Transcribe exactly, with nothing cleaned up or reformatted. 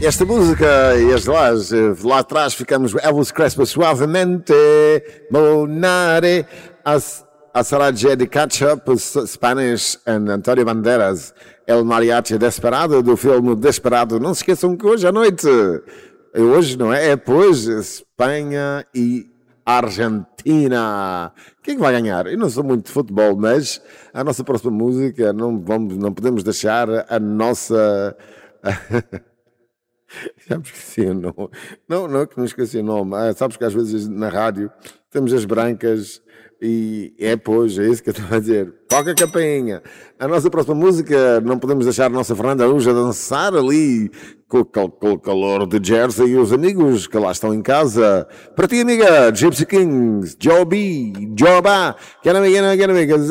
Esta música, e as lá, lá atrás ficamos Elvis Crespo suavemente, Monare, as, a Sarajé de Ketchup, Spanish, and António Banderas, El Mariachi Desperado, do filme Desperado. Não se esqueçam que hoje à noite, hoje não é, é depois, Espanha e Argentina. Quem vai ganhar? Eu não sou muito de futebol, mas a nossa próxima música, não, vamos, não podemos deixar a nossa... Já me esqueci o nome. Não, não é que não esqueci o nome. Ah, sabes que às vezes na rádio temos as brancas e é, pois, é isso que eu estou a dizer. Toca a campainha. A nossa próxima música, não podemos deixar a nossa Fernanda Araújo a dançar ali com o, cal com o calor de Jersey e os amigos que lá estão em casa. Para ti, amiga, Gypsy Kings, Joe B, Joba, que amiga, que amiga.